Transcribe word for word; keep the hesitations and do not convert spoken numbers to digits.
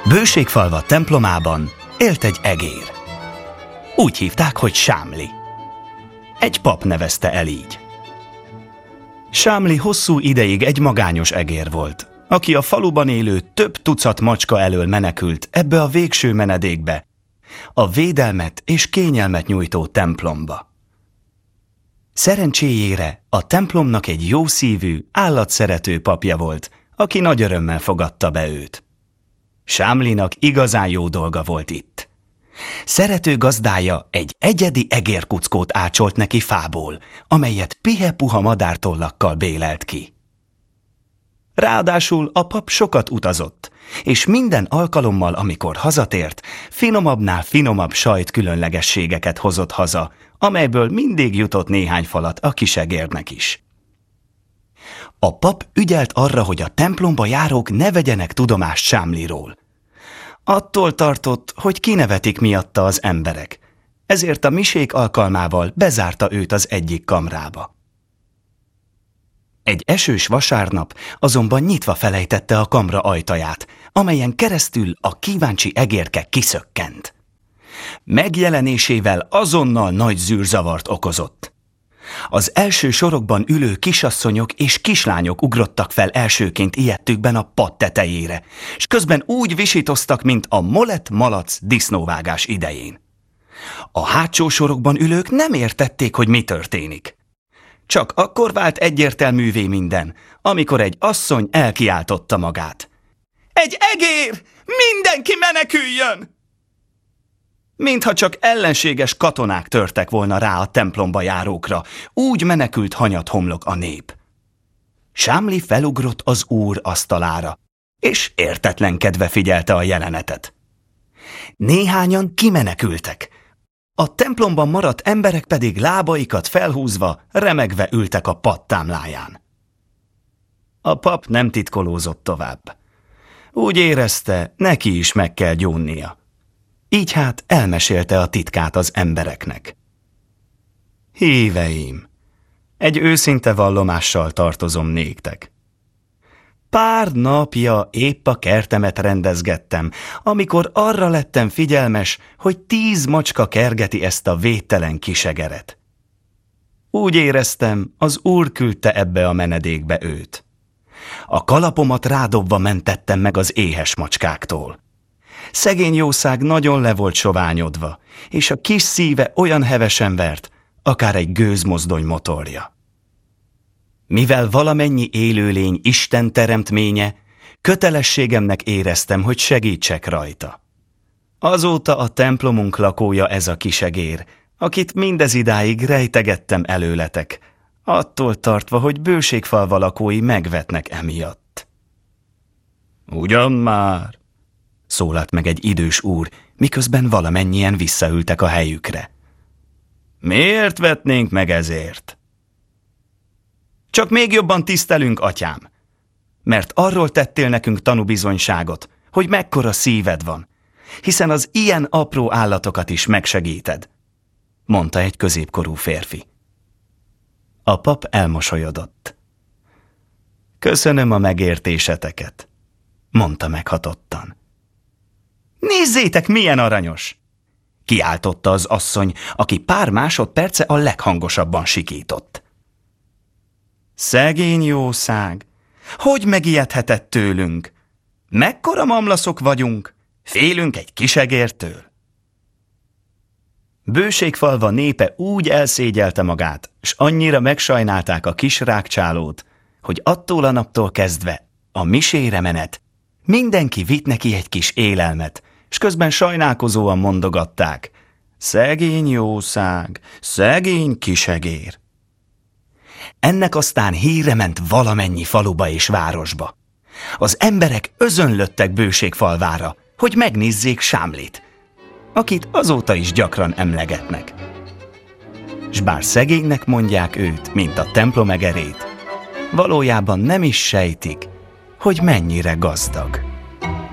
Bőségfalva templomában élt egy egér. Úgy hívták, hogy Sámli. Egy pap nevezte el így. Sámli hosszú ideig egy magányos egér volt, aki a faluban élő több tucat macska elől menekült ebbe a végső menedékbe, a védelmet és kényelmet nyújtó templomba. Szerencséjére a templomnak egy jószívű, állatszerető papja volt, aki nagy örömmel fogadta be őt. Sámlinak igazán jó dolga volt itt. Szerető gazdája egy egyedi egérkuckót ácsolt neki fából, amelyet pihe-puha madártollakkal bélelt ki. Ráadásul a pap sokat utazott, és minden alkalommal, amikor hazatért, finomabbnál finomabb sajt különlegességeket hozott haza, amelyből mindig jutott néhány falat a kisegérnek is. A pap ügyelt arra, hogy a templomba járók ne vegyenek tudomást Sámliról. Attól tartott, hogy kinevetik miatta az emberek, ezért a misék alkalmával bezárta őt az egyik kamrába. Egy esős vasárnap azonban nyitva felejtette a kamra ajtaját, amelyen keresztül a kíváncsi egérke kiszökkent. Megjelenésével azonnal nagy zűrzavart okozott. Az első sorokban ülő kisasszonyok és kislányok ugrottak fel elsőként ijedtükben a pad tetejére, s közben úgy visítoztak, mint a molett-malac disznóvágás idején. A hátsó sorokban ülők nem értették, hogy mi történik. Csak akkor vált egyértelművé minden, amikor egy asszony elkiáltotta magát. Egy egér! Mindenki meneküljön! Mintha csak ellenséges katonák törtek volna rá a templomba járókra, úgy menekült hanyat homlok a nép. Sámli felugrott az úr asztalára, és értetlenkedve figyelte a jelenetet. Néhányan kimenekültek. A templomban maradt emberek pedig lábaikat felhúzva, remegve ültek a pad támláján. A pap nem titkolózott tovább. Úgy érezte, neki is meg kell gyónnia. Így hát elmesélte a titkát az embereknek. Híveim, egy őszinte vallomással tartozom néktek. Pár napja épp a kertemet rendezgettem, amikor arra lettem figyelmes, hogy tíz macska kergeti ezt a védtelen kisegeret. Úgy éreztem, az úr küldte ebbe a menedékbe őt. A kalapomat rádobva mentettem meg az éhes macskáktól. Szegény jószág nagyon le volt soványodva, és a kis szíve olyan hevesen vert, akár egy gőzmozdony motorja. Mivel valamennyi élőlény Isten teremtménye, kötelességemnek éreztem, hogy segítsek rajta. Azóta a templomunk lakója ez a kisegér, akit mindezidáig rejtegettem előletek, attól tartva, hogy Bőségfalva lakói megvetnek emiatt. Ugyan már, szólalt meg egy idős úr, miközben valamennyien visszaültek a helyükre. Miért vetnénk meg ezért? Csak még jobban tisztelünk, atyám, mert arról tettél nekünk tanúbizonyságot, hogy mekkora szíved van, hiszen az ilyen apró állatokat is megsegíted, mondta egy középkorú férfi. A pap elmosolyodott. Köszönöm a megértéseteket, mondta meghatottan. Nézzétek, milyen aranyos! Kiáltotta az asszony, aki pár másodperce a leghangosabban sikított. Szegény jószág! Hogy megijedhetett tőlünk? Mekkora mamlaszok vagyunk? Félünk egy kisegértől? Bőségfalva népe úgy elszégyelte magát, s annyira megsajnálták a kis rágcsálót, hogy attól a naptól kezdve a misére menet mindenki vitt neki egy kis élelmet, s közben sajnálkozóan mondogatták. Szegény jószág, szegény kisegér. Ennek aztán híre ment valamennyi faluba és városba. Az emberek özönlöttek Bőségfalvára, hogy megnézzék Sámlit, akit azóta is gyakran emlegetnek. S bár szegénynek mondják őt, mint a templomegerét, valójában nem is sejtik, hogy mennyire gazdag.